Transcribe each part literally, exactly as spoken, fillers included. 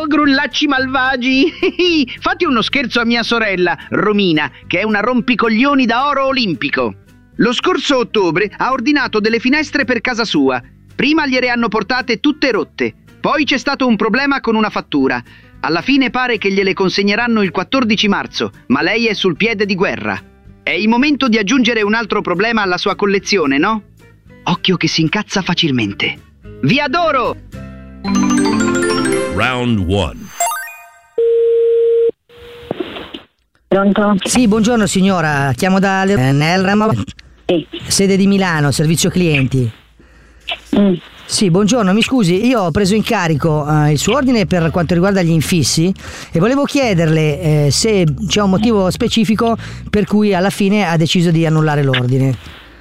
grullacci malvagi! Fate uno scherzo a mia sorella, Romina, che è una rompicoglioni da oro olimpico. Lo scorso ottobre ha ordinato delle finestre per casa sua. Prima gliele hanno portate tutte rotte, poi c'è stato un problema con una fattura. Alla fine pare che gliele consegneranno il quattordici marzo, ma lei è sul piede di guerra. È il momento di aggiungere un altro problema alla sua collezione, no? Occhio che si incazza facilmente. Vi adoro! Round one. Pronto? Sì, buongiorno signora, chiamo da Nelram, Sì. sede di Milano, servizio clienti. Mm. Sì, buongiorno, mi scusi, io ho preso in carico uh, il suo ordine per quanto riguarda gli infissi e volevo chiederle eh, se c'è un motivo specifico per cui alla fine ha deciso di annullare l'ordine.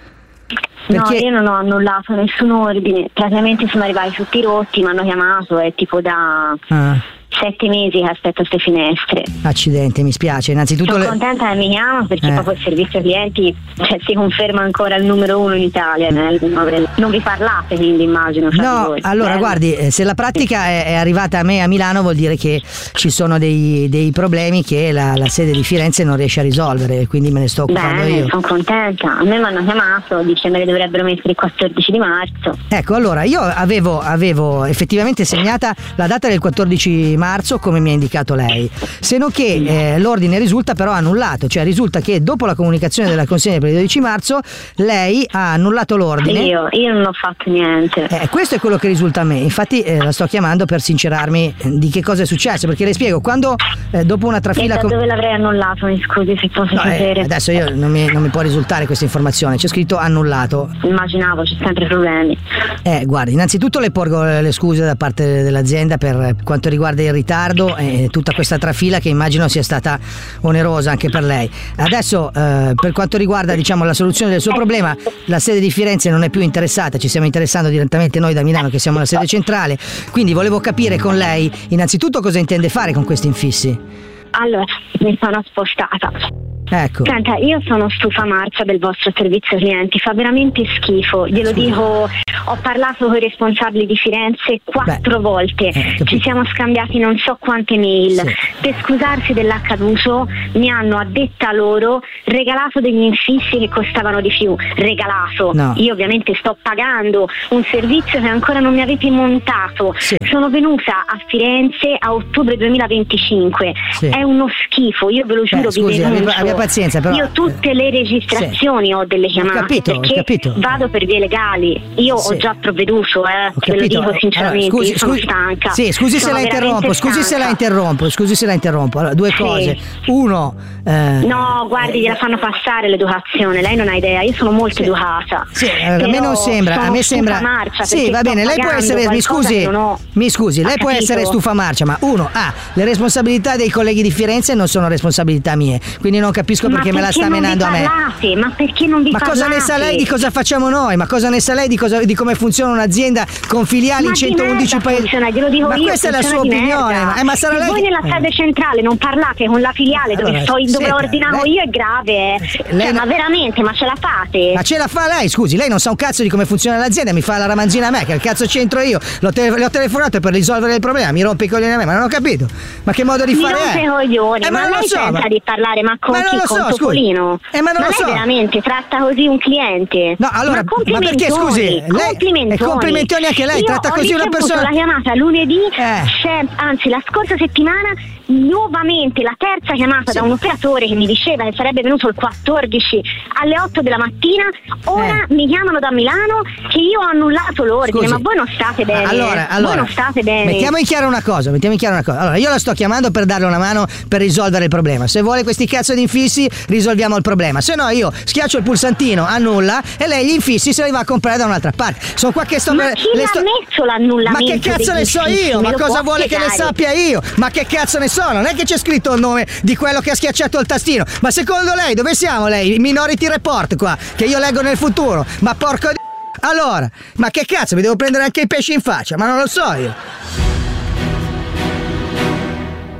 Perché... No, io non ho annullato nessun ordine, praticamente sono arrivati tutti rotti, mi hanno chiamato, è tipo da Ah. sette mesi che aspetto queste finestre. Accidenti, mi spiace, innanzitutto... Sono le... contenta che mi chiama perché Eh. proprio il servizio clienti, cioè, si conferma ancora il numero uno in Italia, né? Non vi parlate quindi immagino fra di No, voi. allora Bello. guardi, eh, se la pratica è, è arrivata a me a Milano vuol dire che ci sono dei, dei problemi che la, la sede di Firenze non riesce a risolvere, quindi me ne sto occupando Bene, io. sono contenta. A me mi hanno chiamato, dice me le dovrebbero mettere il quattordici di marzo. Ecco, allora io avevo, avevo effettivamente segnata la data del quattordici marzo come mi ha indicato lei, se non che eh, l'ordine risulta però annullato, cioè risulta che dopo la comunicazione della consegna per il dodici marzo lei ha annullato l'ordine. Io, io non ho fatto niente. Eh, questo è quello che risulta a me, infatti eh, la sto chiamando per sincerarmi di che cosa è successo, perché le spiego, quando eh, dopo una E trafila... da con- dove l'avrei annullato, mi scusi se posso No, eh, sapere. adesso io non mi, non mi può risultare questa informazione, c'è scritto annullato. Immaginavo, c'è sempre problemi. Eh, guardi, innanzitutto le porgo le scuse da parte dell'azienda per quanto riguarda il ritardo e tutta questa trafila che immagino sia stata onerosa anche per lei. Adesso, eh, per quanto riguarda diciamo la soluzione del suo problema, la sede di Firenze non è più interessata, ci stiamo interessando direttamente noi da Milano che siamo la sede centrale, quindi volevo capire con lei innanzitutto cosa intende fare con questi infissi. Allora, mi sono spostata. Ecco. Senta, io sono stufa marcia del vostro servizio clienti, fa veramente schifo, glielo Scusi. dico, ho parlato con i responsabili di Firenze quattro Beh, volte, eh, capito. ci siamo scambiati non so quante mail, Sì. per scusarsi dell'accaduto mi hanno, a detta loro, regalato degli infissi che costavano di più, regalato, No. io ovviamente sto pagando un servizio che ancora non mi avete montato, Sì. sono venuta a Firenze a ottobre duemilaventicinque, Sì. è uno schifo, io ve lo giuro, Beh, scusi, vi abbia- denuncio. abbia pazienza, però- Io tutte le registrazioni ho delle chiamate Ho capito, ho perché capito. vado per vie legali. Io Sì. ho già provveduto, eh, Ho ve lo capito. dico sinceramente, Allora, io sono scusi, stanca. Sì, scusi se Sono la interrompo, veramente scusi se la stanca. interrompo, scusi se la interrompo. Allora, due Sì. cose. Uno, eh, No, guardi, gliela fanno passare l'educazione, lei non ha idea, io sono molto Sì. educata. Sì, eh, a me Però non sembra, a sono me sembra. stufa marcia Sì, perché va sto bene, lei può pagando essere, mi qualcosa scusi, che non ho. mi scusi, lei Ha può capito? essere stufa marcia, ma uno, ah, le responsabilità dei colleghi di Firenze non sono responsabilità mie, quindi non capisco Ma perché me la sta non vi menando a me. parlate? Ma perché non vi Ma parlate? cosa ne sa lei di cosa facciamo noi? Ma cosa ne sa lei di, cosa, di come funziona un'azienda con filiali Ma in di centoundici merda paesi? funziona, glielo dico Ma io, questa è la sua funziona di opinione. merda. Ma, eh, ma sarà Se lei voi che- nella sede centrale non parlate con la filiale dove Allora, sto, dove senta, ordinavo lei- io, è grave, eh. lei Cioè, no- ma veramente, ma ce la fate? Ma ce la fa lei, scusi, lei non sa un cazzo di come funziona l'azienda, mi fa la ramanzina a me, che il cazzo c'entro io? L'ho, tele- le ho telefonato per risolvere il problema, mi rompe i coglioni a me, ma non ho capito. Ma che modo di Mi fare rompe è? i coglioni, Eh, ma ma non lo lei so, pensa ma- di parlare ma con ma non chi? lo Con so, scusi. Topolino? Eh, ma non lo lei so. veramente tratta così un cliente? No, allora, ma, ma perché, scusi, lei- complimentoni. e complimentoni anche lei, Io tratta ho così una ricevuto persona- la chiamata lunedì, Eh. sem- anzi la scorsa settimana, nuovamente la terza chiamata Sì. da un operatore che mi diceva che sarebbe venuto il quattordici alle otto della mattina, ora Eh. mi chiamano da Milano che io ho annullato l'ordine, Scusi. ma voi non state bene, Allora, eh. allora, voi non state bene. Mettiamo in chiaro una cosa, mettiamo in chiaro una cosa. Allora, io la sto chiamando per darle una mano per risolvere il problema. Se vuole questi cazzo di infissi, risolviamo il problema. Se no, io schiaccio il pulsantino, annulla e lei gli infissi se li va a comprare da un'altra parte. Sono qua che sto Ma per- chi le l'ha sto- messo Ma l'annullamento? che cazzo degli ne so infissi? io? Me Ma lo cosa può vuole che ne spiegare? sappia io? Ma che cazzo ne so? Non è che c'è scritto il nome di quello che ha schiacciato il tastino. Ma secondo lei dove siamo lei? I Minority Report qua, che io leggo nel futuro. Ma porco di... Allora, ma che cazzo, mi devo prendere anche i pesci in faccia? Ma non lo so io.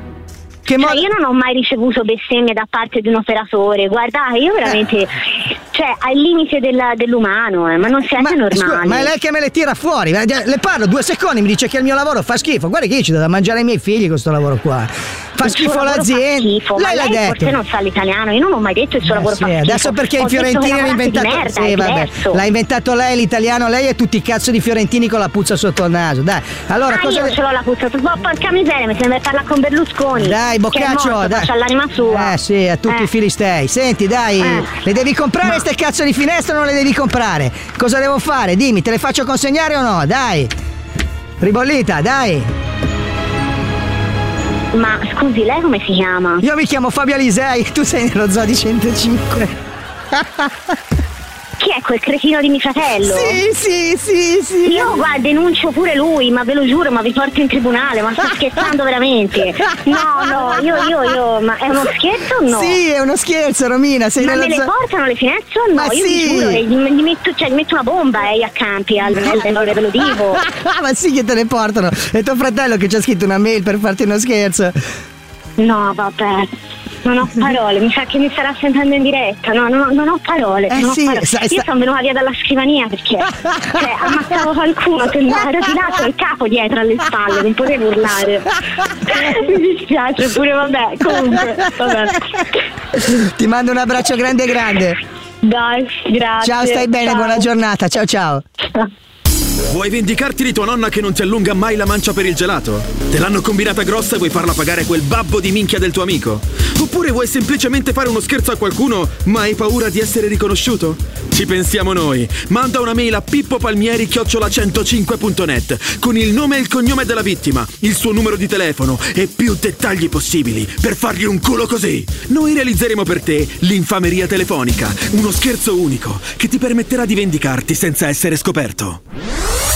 Che Cioè, modo... io non ho mai ricevuto bestemmie da parte di un operatore, guardate, io veramente, Eh. cioè al limite della, dell'umano, eh, ma non siete ma, normali. Scusa, ma è lei che me le tira fuori, le parlo due secondi, mi dice che il mio lavoro fa schifo. Guarda che io ci do da mangiare ai miei figli con questo lavoro qua. Fa il schifo l'azienda. Schifo, lei ma l'ha lei detto. Forse non sa l'italiano, io non ho mai detto il suo eh, lavoro sì, fa schifo. adesso perché ho i fiorentini hanno inventato merda, sì, vabbè. L'ha inventato lei l'italiano, lei e tutti i cazzo di fiorentini con la puzza sotto il naso. Dai, allora ah, cosa io ce l'ho la puzza, oh, porca miseria, mi sembra parlare con Berlusconi. Dai, boccaccio, morto, dai. C'ha l'anima sua. Eh sì, a tutti eh. i filistei. Senti, dai, eh. le devi comprare Ma... ste cazzo di finestre o non le devi comprare? Cosa devo fare? Dimmi, te le faccio consegnare o no? Dai. Ribollita, dai. Ma scusi, lei come si chiama? Io mi chiamo Fabio Alisei, tu sei nello zoo di centocinque. Chi è quel cretino di mio fratello? Sì, sì, sì, sì. Io guarda, denuncio pure lui, ma ve lo giuro, ma vi porto in tribunale, ma sto scherzando veramente. No, no, io, io, io, ma è uno scherzo o no? Sì, è uno scherzo, Romina. Sei ma nello me le zoo... portano le finestre o no? Ma io sì. vi giuro, gli, gli metto, cioè, gli metto una bomba eh, a campi al nell'ore ve lo dico. Ma sì che te le portano. È tuo fratello che ci ha scritto una mail per farti uno scherzo. No, vabbè. Non ho parole, mi sa che mi starà sentendo in diretta. No, non ho, non ho parole. Eh non sì, ho parole. sa, Io sta... sono venuta via dalla scrivania perché cioè, ammazzavo qualcuno, sembrava ero tirato il capo dietro alle spalle, non potevo urlare. Mi dispiace pure, vabbè, comunque, vabbè. Ti mando un abbraccio grande grande. Dai, grazie. Ciao, stai bene, ciao. buona giornata. Ciao ciao. Vuoi vendicarti di tua nonna che non ti allunga mai la mancia per il gelato? Te l'hanno combinata grossa e vuoi farla pagare quel babbo di minchia del tuo amico? Oppure vuoi semplicemente fare uno scherzo a qualcuno ma hai paura di essere riconosciuto? Ci pensiamo noi. Manda una mail a pippopalmieri chiocciola centocinque punto net con il nome e il cognome della vittima, il suo numero di telefono e più dettagli possibili per fargli un culo così. Noi realizzeremo per te l'infameria telefonica, uno scherzo unico che ti permetterà di vendicarti senza essere scoperto.